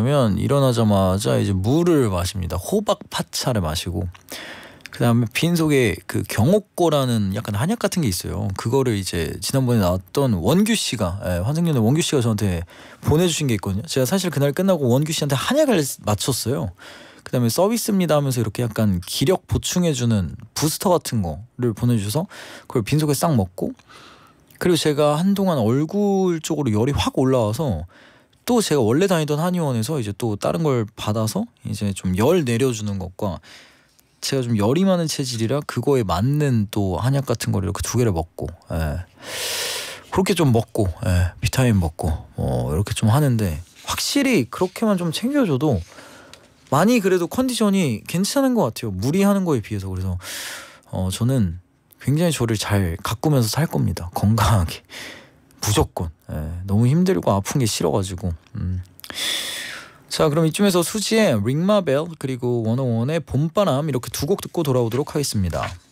하냐면 일어나자마자 이제 물을 마십니다. 호박 파차를 마시고 그다음에 빈속에 그 경옥고라는 약간 한약 같은 게 있어요. 그거를 이제 지난번에 나왔던 원규 씨가 환승연의 원규 씨가 저한테 보내주신 게 있거든요. 제가 사실 그날 끝나고 원규 씨한테 한약을 맞췄어요. 그다음에 서비스입니다 하면서 이렇게 약간 기력 보충해주는 부스터 같은 거를 보내주셔서 그걸 빈속에 싹 먹고 그리고 제가 한동안 얼굴 쪽으로 열이 확 올라와서 또 제가 원래 다니던 한의원에서 이제 또 다른 걸 받아서 이제 좀 열 내려주는 것과 제가 좀 열이 많은 체질이라 그거에 맞는 또 한약 같은 걸 이렇게 2개를 먹고 그렇게 좀 먹고 비타민 먹고 이렇게 좀 하는데 확실히 그렇게만 좀 챙겨줘도 많이 그래도 컨디션이 괜찮은 것 같아요. 무리하는 거에 비해서. 그래서 저는 굉장히 저를 잘 가꾸면서 살 겁니다. 건강하게 무조건. 너무 힘들고 아픈 게 싫어가지고. 자, 그럼 이쯤에서 수지의 링마벨 그리고 원어원의 봄바람 이렇게 2곡 듣고 돌아오도록 하겠습니다.